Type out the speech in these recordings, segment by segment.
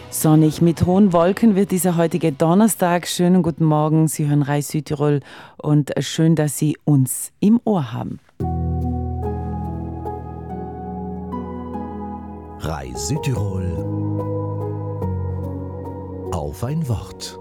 Sonnig mit hohen Wolken wird dieser heutige Donnerstag. Schönen guten Morgen, Sie hören Rai Südtirol und schön, dass Sie uns im Ohr haben. Rai Südtirol auf ein Wort.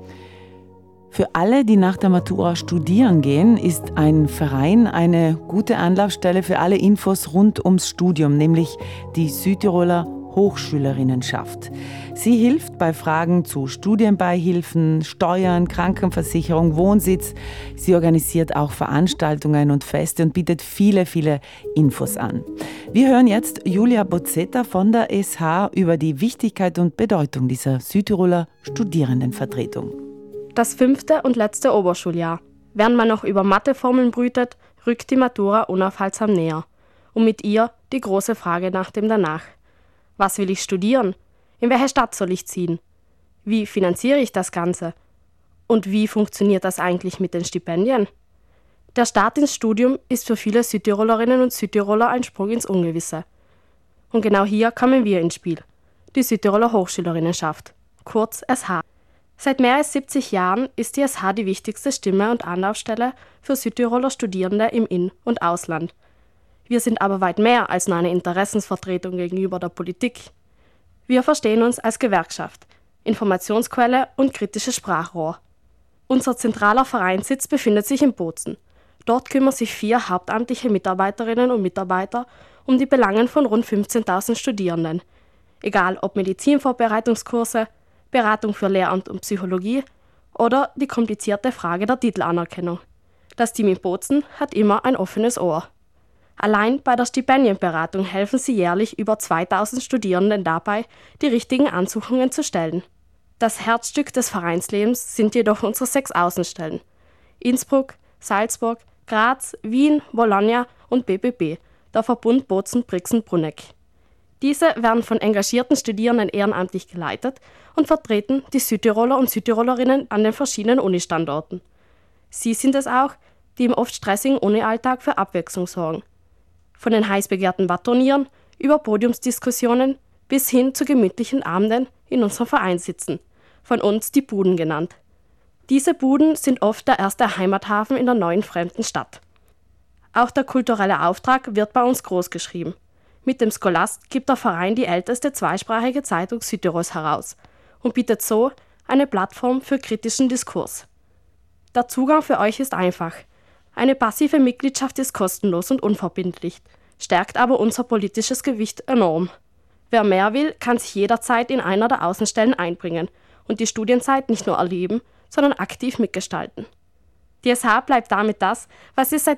Für alle, die nach der Matura studieren gehen, ist ein Verein eine gute Anlaufstelle für alle Infos rund ums Studium, nämlich die Südtiroler Hochschülerinnenschaft. Sie hilft bei Fragen zu Studienbeihilfen, Steuern, Krankenversicherung, Wohnsitz. Sie organisiert auch Veranstaltungen und Feste und bietet viele Infos an. Wir hören jetzt Julia Bozzetta von der SH über die Wichtigkeit und Bedeutung dieser Südtiroler Studierendenvertretung. Das 5. und letzte Oberschuljahr. Während man noch über Matheformeln brütet, rückt die Matura unaufhaltsam näher. Und mit ihr die große Frage nach dem Danach. Was will ich studieren? In welche Stadt soll ich ziehen? Wie finanziere ich das Ganze? Und wie funktioniert das eigentlich mit den Stipendien? Der Start ins Studium ist für viele Südtirolerinnen und Südtiroler ein Sprung ins Ungewisse. Und genau hier kommen wir ins Spiel. Die Südtiroler Hochschülerinnenschaft, kurz SH. Seit mehr als 70 Jahren ist die SH die wichtigste Stimme und Anlaufstelle für Südtiroler Studierende im In- und Ausland. Wir sind aber weit mehr als nur eine Interessensvertretung gegenüber der Politik. Wir verstehen uns als Gewerkschaft, Informationsquelle und kritisches Sprachrohr. Unser zentraler Vereinssitz befindet sich in Bozen. Dort kümmern sich 4 hauptamtliche Mitarbeiterinnen und Mitarbeiter um die Belangen von rund 15.000 Studierenden. Egal ob Medizinvorbereitungskurse, Beratung für Lehramt und Psychologie oder die komplizierte Frage der Titelanerkennung. Das Team in Bozen hat immer ein offenes Ohr. Allein bei der Stipendienberatung helfen sie jährlich über 2000 Studierenden dabei, die richtigen Ansuchungen zu stellen. Das Herzstück des Vereinslebens sind jedoch unsere 6 Außenstellen: Innsbruck, Salzburg, Graz, Wien, Bologna und BBB, der Verbund Bozen-Brixen-Bruneck. Diese werden von engagierten Studierenden ehrenamtlich geleitet und vertreten die Südtiroler und Südtirolerinnen an den verschiedenen Unistandorten. Sie sind es auch, die im oft stressigen Uni-Alltag für Abwechslung sorgen. Von den heiß begehrten Wattturnieren über Podiumsdiskussionen bis hin zu gemütlichen Abenden in unserem Verein sitzen, von uns die Buden genannt. Diese Buden sind oft der erste Heimathafen in der neuen fremden Stadt. Auch der kulturelle Auftrag wird bei uns großgeschrieben. Mit dem Scholast gibt der Verein die älteste zweisprachige Zeitung Südtirols heraus und bietet so eine Plattform für kritischen Diskurs. Der Zugang für euch ist einfach. Eine passive Mitgliedschaft ist kostenlos und unverbindlich, stärkt aber unser politisches Gewicht enorm. Wer mehr will, kann sich jederzeit in einer der Außenstellen einbringen und die Studienzeit nicht nur erleben, sondern aktiv mitgestalten. Die SH bleibt damit das, was sie seit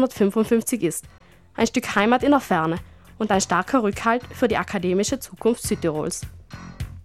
1955 ist: ein Stück Heimat in der Ferne und ein starker Rückhalt für die akademische Zukunft Südtirols.